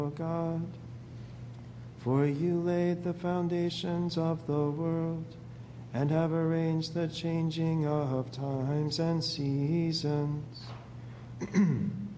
O God. For you laid the foundations of the world, and have arranged the changing of times and seasons.